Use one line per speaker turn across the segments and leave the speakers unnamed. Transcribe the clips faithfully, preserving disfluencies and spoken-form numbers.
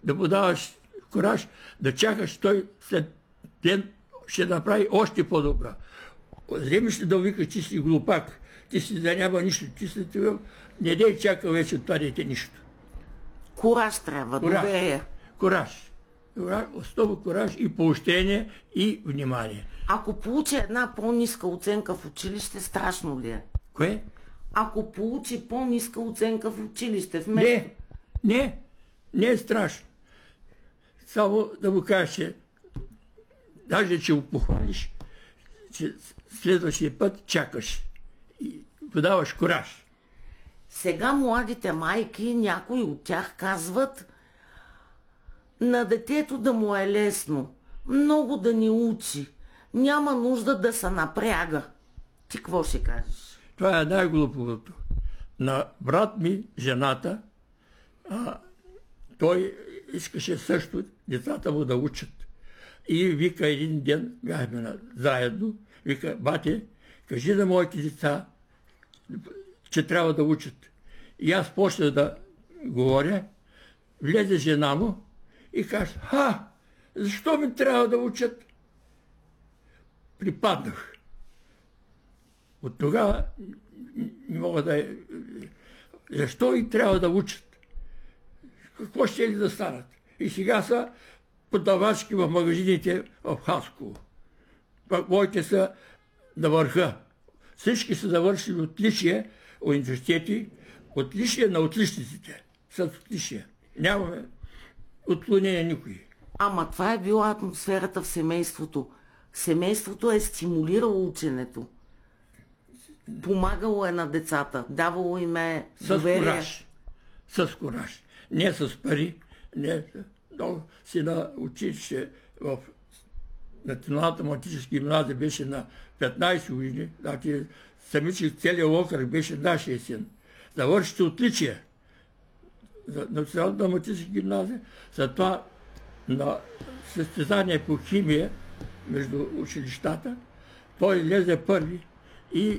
да му даваш кураж, да чакаш той след ден ще направи още по-добра. Вземеш ли да викаш, ти си глупак, ти си да няма нищо, ти си това, не дей чака вече това дете нищо.
Кураж трябва,
Кураж.
доверие.
Кураж. Кураж. Основа кураж и поощрение и внимание.
Ако получи една по-ниска оценка в училище, страшно ли е?
Кое?
Ако получи по-ниска оценка в училище, вместо...
Не, не, не е страшно. Само да му кажеш, че даже че го похвалиш, че следващия път чакаш и подаваш кураж.
Сега младите майки, някои от тях казват на детето да му е лесно, много да ни учи, няма нужда да се напряга. Ти какво ще кажеш?
Това е най-глупавото. На брат ми, жената, а, той искаше също децата му да учат. И вика един ден, бяхме заедно, вика, бате, кажи на моите деца, че трябва да учат. И аз почна да говоря, влезе жена му и каже, ха, защо ми трябва да учат? Припаднах. От тогава не мога да... Защо и трябва да учат? Какво ще ли да станат? И сега са продавачки в магазините в Хасково. Моите са на върха. Всички са завършили отличие университети, отличие на отличниците. С отличие. Нямаме отклонение никой.
Ама това е била атмосферата в семейството. Семейството е стимулирало ученето. Помагало е на децата. Давало им е доверие.
С кураж. С кураж. Не с пари. Не. Но си на училище в Националната математическа гимназия беше на петнайсет години. Значи, самичък целият окръг беше нашия син. Завършите отличие. За Националната математическа гимназия. Затова на състезание по химия между училищата той лезе първи и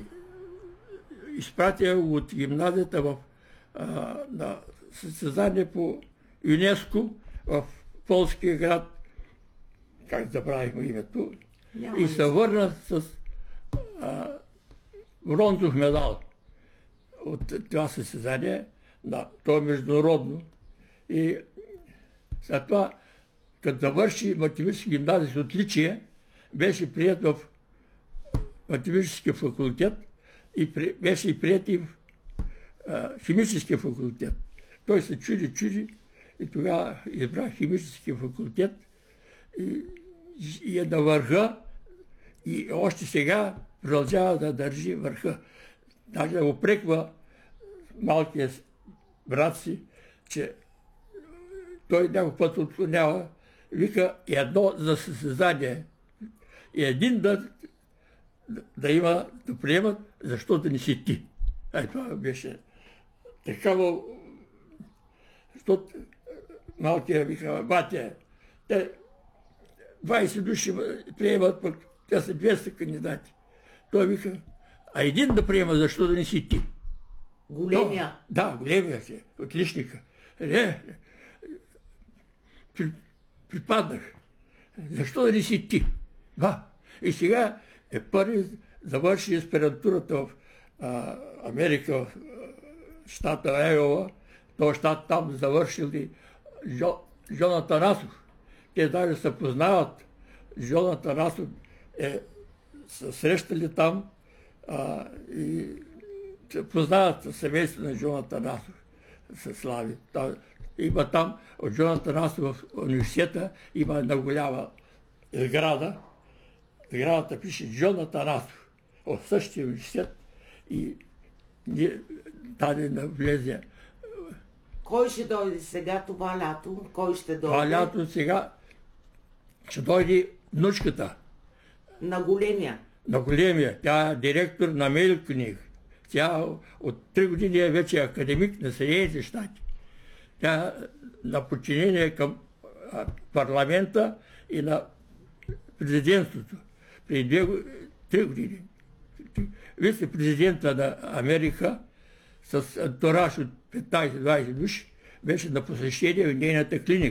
изпратя от гимназията в а, на състезание по ЮНЕСКО в полския град, как забравихме името,
Няма
и се върна с а, бронзов медал от това състезание, да, то е международно. И след това, като завърши математически гимназия с отличие, беше прият в математическия факултет и при, беше и прият и в а, химическия факултет. Той се чуди, чуди и тогава избра химическия факултет и, и е на върха и още сега продължава да държи върха. Даже да опреква малкия брат си, че той някой път отклонява, вика едно за състезание и един да, да има, да приемат, защото не си ти. Ай, това беше такава, защото малкият вика, батя, те двайсет души приемат, пък те са двеста кандидати. Той вика, а един да приема, защо да не си ти?
Големия?
Да, големия си, отличника. Не, при, припаднах. Защо да не си ти? Да. И сега е първи завърши аспирантурата в а, Америка, в а, щата Айова. Този щат там завършили Джо, Джона Тарасов. Те даже се познават. Джона Тарасов е се срещали там а, и се познават семейство на Джона Тарасов. Се слави. Там, има там от Джона Тарасов в университета има една голяма сграда. Сградата пише Джона Тарасов от същия университет и даде да влезе.
Кой ще дойде сега това лято? Кой ще дойде?
Това лято сега ще дойде внучката.
На големия?
На големия. Тя е директор на Мейл книг. Тя от три години е вече академик на Съединените щати. Тя на подчинение към парламента и на президентството. Преди две, три години. Вице-президента на Америка с антураж от петнайсет-двайсет души беше на посещение в нейната клиника.